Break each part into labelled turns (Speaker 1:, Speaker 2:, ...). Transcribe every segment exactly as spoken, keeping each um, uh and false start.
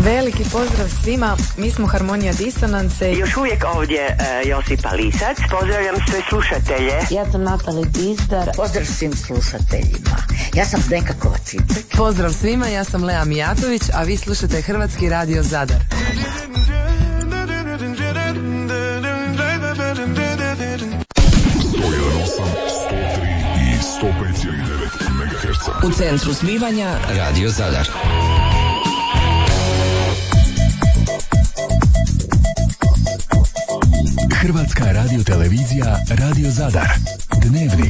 Speaker 1: Veliki pozdrav svima, mi smo Harmonija Disonance.
Speaker 2: Još uvijek ovdje uh, Josipa Lisac, pozdravljam sve slušatelje.
Speaker 3: Ja sam Natali Dizdar, pozdrav svim slušateljima. Ja sam Zdenka Kovačicek.
Speaker 4: Pozdrav svima, ja sam Lea Mijatović, a vi slušate Hrvatski radio Zadar. U centru zbivanja Radio Zadar.
Speaker 5: Hrvatska radiotelevizija Radio Zadar. Dnevnik.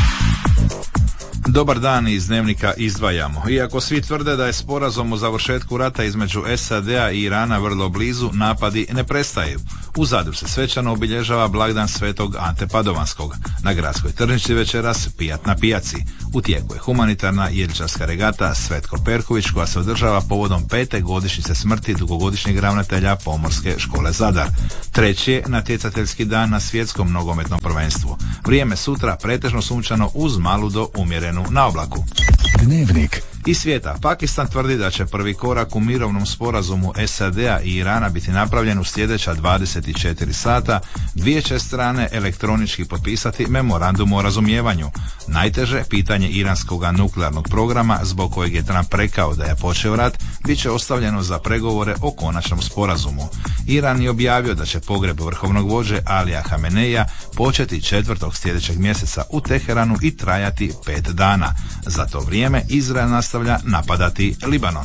Speaker 6: Dobar dan, iz Dnevnika izdvajamo. Iako svi tvrde da je sporazum o završetku rata između S A D-a i Irana vrlo blizu, napadi ne prestaju. U Zadru se svečano obilježava blagdan Svetog Ante Padovanskog. Na gradskoj tržnici večeras pijat na pijaci. U tijeku je humanitarna jedriličarska regata Svetko Perković koja se održava povodom pete godišnjice smrti dugogodišnjeg ravnatelja Pomorske škole Zadar. Treći je natjecateljski dan na svjetskom nogometnom prvenstvu. Vrijeme sutra pretežno sunčano uz malu do umjerenu na oblaku.
Speaker 5: Dnevnik.
Speaker 6: Iz svijeta, Pakistan tvrdi da će prvi korak u mirovnom sporazumu S A D-a i Irana biti napravljen u sljedeća dvadeset četiri sata. Dvije će strane elektronički potpisati memorandum o razumijevanju. Najteže pitanje iranskog nuklearnog programa, zbog kojeg je Trump rekao da je počeo rat, bit će ostavljeno za pregovore o konačnom sporazumu. Iran je objavio da će pogreb vrhovnog vođe Alija Hameneja početi četvrtog sljedećeg mjeseca u Teheranu i trajati pet dana. Za to vrijeme Izrael nastavlja napadati Libanon.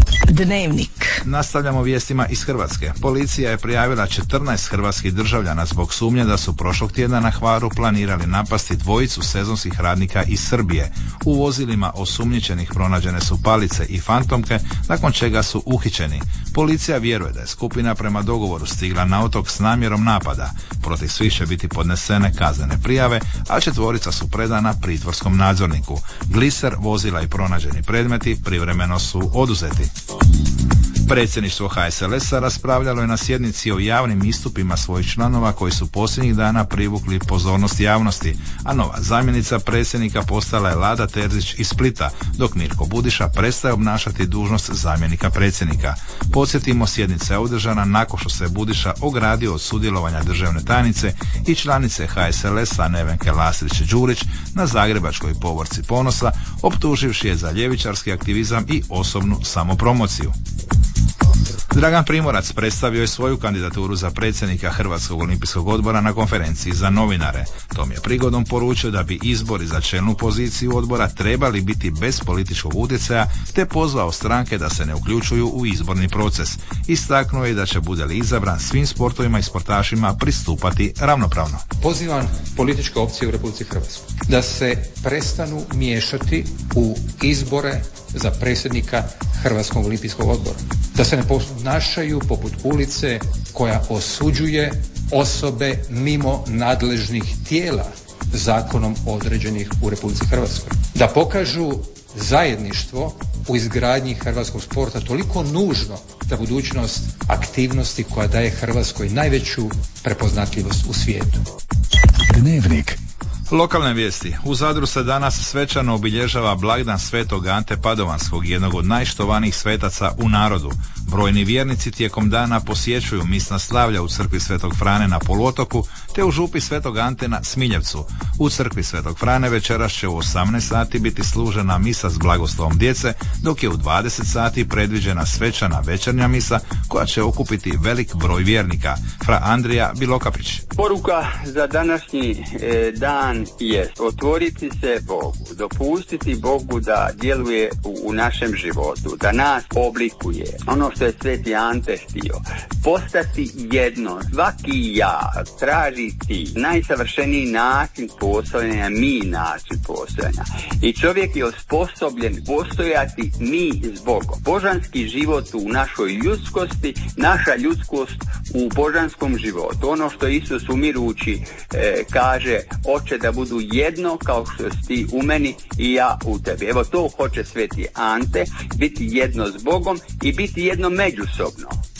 Speaker 4: Dnevnik.
Speaker 6: Nastavljamo vijestima iz Hrvatske. Policija je prijavila četrnaest hrvatskih državljana zbog sumnje da su prošlog tjedna na Hvaru planirali napasti dvojicu sezonskih radnika iz Srbije. U vozilima osumnjičenih pronađene su palice i fantomke, nakon čega su uhićeni. Policija vjeruje da je skupina prema dogovoru stigla na otok s namjerom napada. Protiv svih će biti podnesene kaznene prijave, a četvorica su predana pritvorskom nadzorniku. Gliser, vozila i pronađeni predmeti privremeno su oduzeti. Predsjedništvo H S L S-a raspravljalo je na sjednici o javnim istupima svojih članova koji su posljednjih dana privukli pozornost javnosti, a nova zamjenica predsjednika postala je Lada Terzić iz Splita, dok Mirko Budiša prestaje obnašati dužnost zamjenika predsjednika. Podsjetimo, sjednica je održana nakon što se Budiša ogradio od sudjelovanja državne tajnice i članice H S L S-a Nevenke Lasrić-Đurić na zagrebačkoj povorci Ponosa, optuživši je za ljevičarski aktivizam i osobnu samopromociju. Dragan Primorac predstavio je svoju kandidaturu za predsjednika Hrvatskog olimpijskog odbora na konferenciji za novinare. Tom je prigodom poručio da bi izbori za čelnu poziciju odbora trebali biti bez političkog utjecaja, te pozvao stranke da se ne uključuju u izborni proces. Istaknuo je da će, bude li izabran, svim sportovima i sportašima pristupati ravnopravno.
Speaker 7: Pozivam političke opcije u Republici Hrvatskoj da se prestanu miješati u izbore za predsjednika Hrvatskog olimpijskog odbora. Da se ne ponašaju poput ulice koja osuđuje osobe mimo nadležnih tijela zakonom određenih u Republici Hrvatskoj. Da pokažu zajedništvo u izgradnji hrvatskog sporta toliko nužno za budućnost aktivnosti koja daje Hrvatskoj najveću prepoznatljivost u svijetu.
Speaker 5: Dnevnik.
Speaker 6: Lokalne vijesti. U Zadru se danas svečano obilježava blagdan Svetog Ante Padovanskog, jednog od najštovanijih svetaca u narodu. Brojni vjernici tijekom dana posjećuju misna slavlja u crkvi Svetog Frane na poluotoku, te u župi Svetog Ante na Smiljevcu. U crkvi Svetog Frane večeras će u osamnaest sati biti služena misa s blagoslovom djece, dok je u dvadeset sati predviđena svečana večernja misa koja će okupiti velik broj vjernika. Fra Andrija Bilokapić.
Speaker 8: Poruka za današnji e, dan je otvoriti se Bogu, dopustiti Bogu da djeluje u, u našem životu, da nas oblikuje. Ono što je Sveti Ante htio, postati jedno, svaki ja traži ti, najsavršeniji način postojanja, mi način postojanja. I čovjek je osposobljen postojati mi s Bogom. Božanski život u našoj ljudskosti, naša ljudskost u božanskom životu. Ono što Isus umirući e, kaže, hoće da budu jedno kao što si ti u meni i ja u tebi. Evo to hoće Sveti Ante, biti jedno s Bogom i biti jedno međusobno.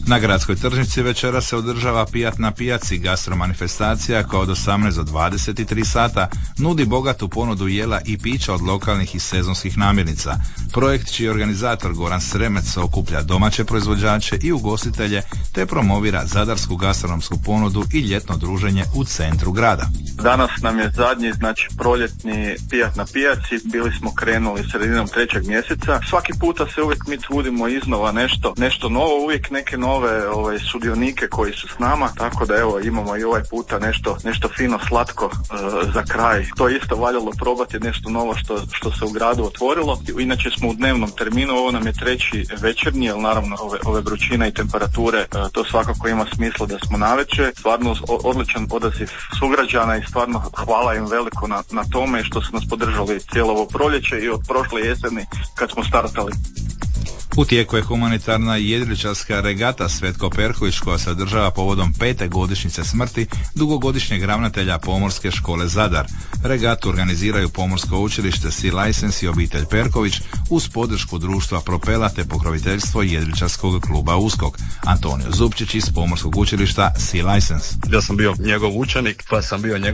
Speaker 6: Na gradskoj tržnici večera se održava Pijat na pijaci, gastromanifestacija koja od osamnaest do dvadeset tri sata nudi bogatu ponudu jela i pića od lokalnih i sezonskih namirnica. Projekt čiji organizator Goran Sremec okuplja domaće proizvođače i ugostitelje te promovira zadarsku gastronomsku ponudu i ljetno druženje u centru grada.
Speaker 9: Danas nam je zadnji, znači proljetni Pijat na pijaci, bili smo krenuli sredinom trećeg mjeseca. Svaki puta se uvijek mi trudimo iznova nešto, nešto novo, uvijek neke nove ovaj, sudionike koji su s nama, tako da evo imamo i ovaj puta nešto, nešto fino slatko e, za kraj. To je isto valjalo probati, nešto novo što, što se u gradu otvorilo. Inače smo u dnevnom terminu, ovo nam je treći večernji, jer naravno ove, ove vrućine i temperature, e, to svakako ima smisla da smo navečer. Stvarno odličan odaziv sugrađana i stvarno hvala im veliko na, na tome što su nas podržali cijelo ovo proljeće i od prošle jeseni kad smo startali.
Speaker 6: U tijeku je humanitarna jedriličarska regata Svetko Perković koja se održava povodom pete godišnjice smrti dugogodišnjeg ravnatelja Pomorske škole Zadar. Regatu organiziraju Pomorsko učilište Sea License i obitelj Perković uz podršku društva Propela te pokroviteljstvo jedriličarskog kluba Uskok. Antonio Zupčić iz Pomorskog učilišta Sea License.
Speaker 10: Ja sam bio njegov učenik, pa sam bio njegov